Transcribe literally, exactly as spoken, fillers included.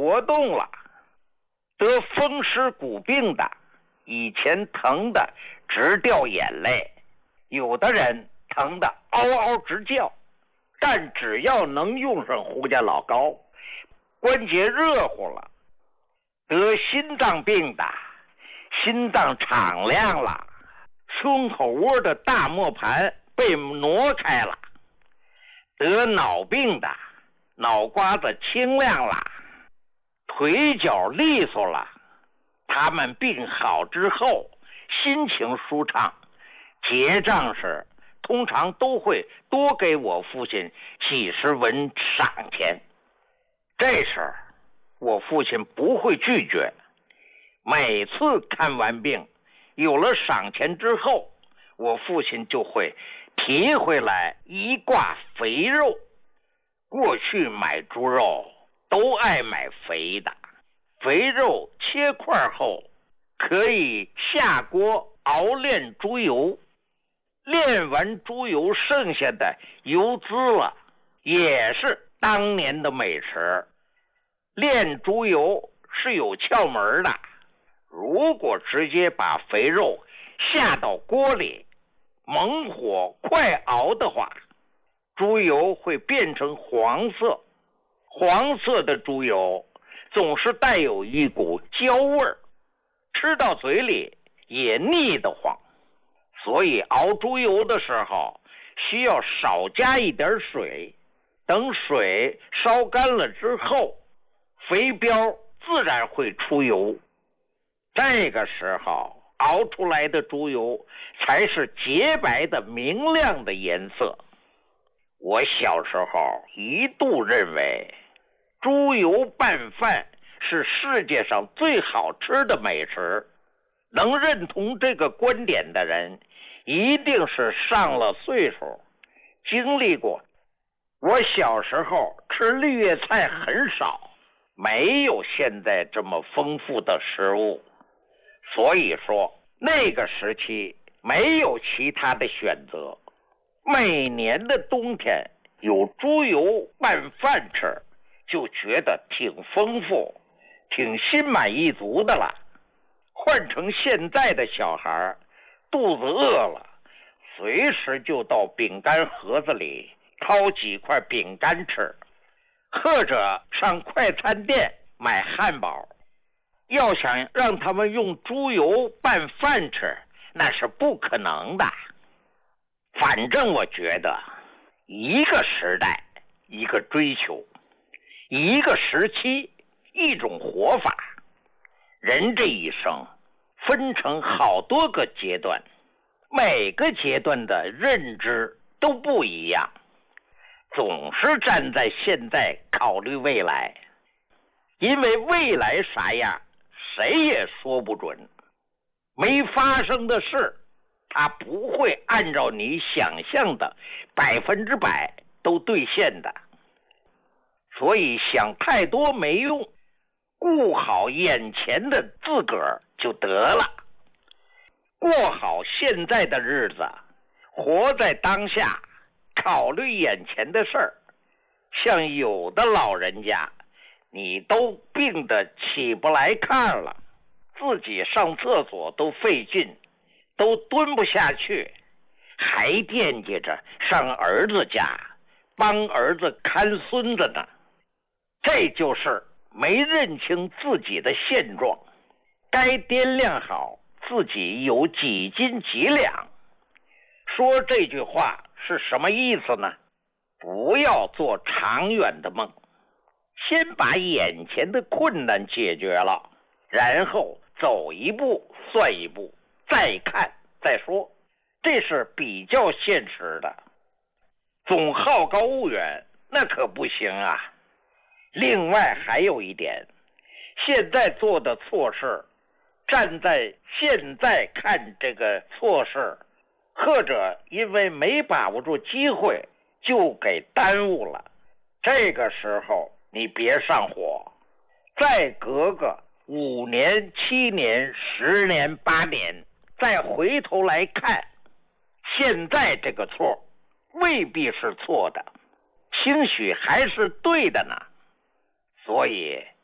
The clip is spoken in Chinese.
活动了。得风湿骨病的，以前疼的直掉眼泪，有的人疼得嗷嗷直叫，但只要能用上胡家老膏，关节热乎了。得心脏病的，心脏敞亮了，胸口窝的大磨盘被挪开了。得脑病的，脑瓜子清亮了，腿脚利索了。他们病好之后心情舒畅，结账时通常都会多给我父亲几十文赏钱。这时我父亲不会拒绝，每次看完病有了赏钱之后，我父亲就会提回来一挂肥肉。过去买猪肉都爱买肥的，肥肉切块后可以下锅熬炼猪油，炼完猪油剩下的油脂了，也是当年的美食。炼猪油是有窍门的，如果直接把肥肉下到锅里，猛火快熬的话，猪油会变成黄色，黄色的猪油总是带有一股焦味儿，吃到嘴里也腻得慌。所以熬猪油的时候需要少加一点水，等水烧干了之后，肥膘自然会出油，这个时候熬出来的猪油才是洁白的明亮的颜色。我小时候一度认为猪油拌饭是世界上最好吃的美食，能认同这个观点的人一定是上了岁数，经历过。我小时候吃绿叶菜很少，没有现在这么丰富的食物，所以说那个时期没有其他的选择，每年的冬天有猪油拌饭吃，就觉得挺丰富，挺心满意足的了。换成现在的小孩，肚子饿了，随时就到饼干盒子里掏几块饼干吃，或者上快餐店买汉堡。要想让他们用猪油拌饭吃，那是不可能的。反正我觉得一个时代一个追求，一个时期一种活法。人这一生分成好多个阶段，每个阶段的认知都不一样，总是站在现在考虑未来，因为未来啥样谁也说不准，没发生的事它不会按照你想象的百分之百都兑现的。所以想太多没用，顾好眼前的自个儿就得了，过好现在的日子，活在当下，考虑眼前的事儿。像有的老人家，你都病得起不来炕了，自己上厕所都费劲，都蹲不下去，还惦记着上儿子家帮儿子看孙子呢。这就是没认清自己的现状，该掂量好自己有几斤几两。说这句话是什么意思呢？不要做长远的梦，先把眼前的困难解决了，然后走一步算一步，再看再说，这是比较现实的。总好高骛远那可不行啊。另外还有一点，现在做的错事，站在现在看这个错事，或者因为没把握住机会就给耽误了，这个时候你别上火，再隔个五年七年十年八年再回头来看，现在这个错未必是错的，兴许还是对的呢。所以